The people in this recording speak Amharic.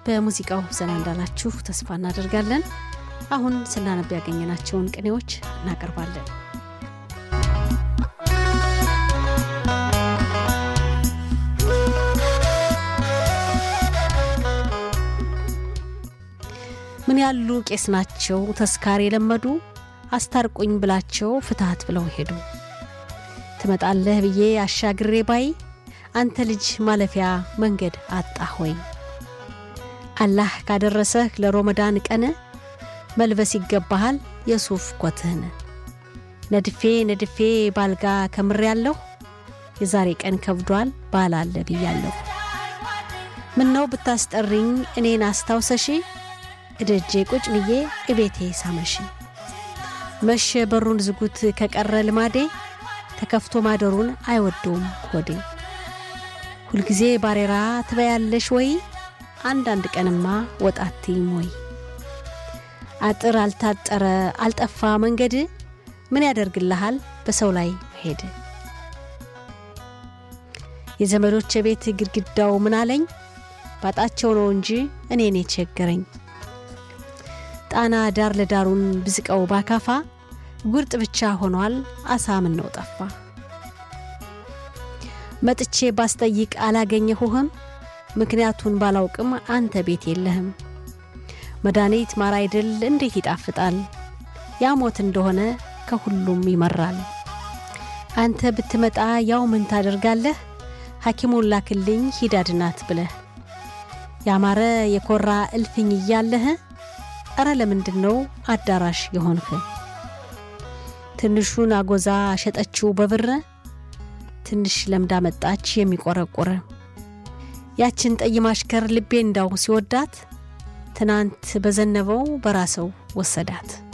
በሙዚቃው ዘና እንዳላችሁ ተስፋ እናደርጋለን። አሁን ስናነብ ያገኘናቸውን ቅኔዎች እናቀርባለን። ምን ያሉ ቄስ ናቸው ተስካር የለመዱ አስታርቁኝ ብላቸው ፍታት ብለው ሄዱ። ትመጣለህ ብዬ አሻግሬ ባይ አንተ ልጅ ማለፊያ መንገድ አጣህ ወይ። አላህ ካደረሰህ ለሮመዳን ቀን መልበስ ይገባሃል የሱፍ ኮትህን። ነድፌ ባልጋ ከምር ያለው የዛሬ ቀን ከብዷል ባላለ ብያለሁ። ምን ነው ብታስጠሪኝ እኔን አስታውሰሽ እደጄ ቁጭ ብዬ እቤቴ ሳመሽ። መሸ በሩን ዝጉት ከቀረ ልማዴ ተከፍቶ ማደሩን አይወደውም ሆዴ። ሁልጊዜ ባሬራ ትበያለሽ ወይ አንዳንድ ቀንማ ወጣትም ወይ። አጥር አልታጠረ አልጠፋ መንገድ ምን ያደርግልሃል በሰው ላይ ሄድ። የዘመዶች ቤት ግድግዳው ምን አለኝ ባጣቸው ነው እንጂ እኔ ቸገረኝ። ጣና ዳር ለዳሩን ብዝቀው ባካፋ ጉርጥ ብቻ ሆኗል አሳ ምን ነው ጠፋ። መጥቼ ባስጠይቅ አላገኘሁህም ምክንያቱን ባላውቅም አንተ ቤት የለህም። መድኃኒት ማር አይደል እንዴት ይጣፍጣል ያሞት እንደሆነ ከሁሉም ይመራል። አንተ ብትመጣ ያው ምን ታደርጋለህ ሐኪሙን ላክልኝ ሂዳድናት ብለህ። ያማረ የኮራ እልፍኝ እያለህ አረ ለምንድነው አዳራሽ የሆንክ። ትንሹን አጎዛ ሸጠችው በብር ትንሽ ለምዳ መጣች የሚቆረቆረ። ያችን ጠይማሽከር ልቤ እንዳው ሲወዳት ትናንት በዘነበው በራሰው ወሰዳት።